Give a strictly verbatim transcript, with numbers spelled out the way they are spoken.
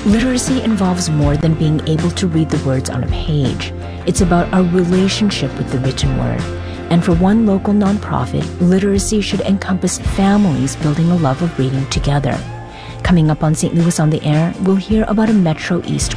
Literacy involves more than being able to read the words on a page. It's about our relationship with the written word. And for one local nonprofit, literacy should encompass families building a love of reading together. Coming up on Saint Louis on the Air, we'll hear about a Metro East